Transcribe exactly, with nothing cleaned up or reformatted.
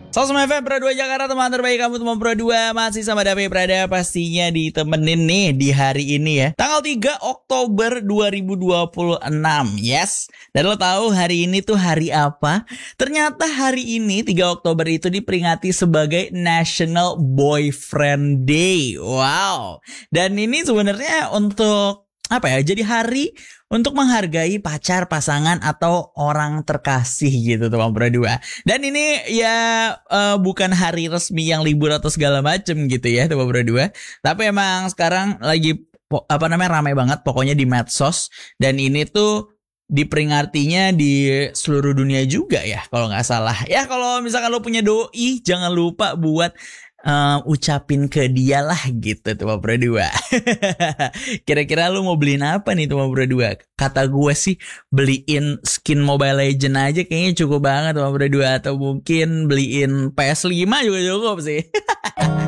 Sosmed F M Pro dua Jakarta, teman terbaik kamu teman Pro dua. Masih sama Davi Prada, pastinya ditemenin nih di hari ini ya, tanggal tiga Oktober dua ribu dua puluh enam. Yes. Dan lo tahu hari ini tuh hari apa? Ternyata hari ini tiga Oktober itu diperingati sebagai National Boyfriend Day. Wow. Dan ini sebenarnya untuk apa ya, jadi hari untuk menghargai pacar, pasangan, atau orang terkasih gitu teman Pro dua. Dan ini ya uh, bukan hari resmi yang libur atau segala macem gitu ya teman Pro dua. Tapi emang sekarang lagi apa namanya ramai banget pokoknya di medsos. Dan ini tuh diperingatinya di seluruh dunia juga ya kalau nggak salah. Ya kalau misalkan lo punya doi, jangan lupa buat Um, ucapin ke dia lah gitu tuh Pro dua. Kira-kira lu mau beliin apa nih tuh Pro dua? Kata gue sih beliin skin Mobile Legend aja kayaknya cukup banget tuh Pro dua. Atau mungkin beliin P S lima juga cukup sih.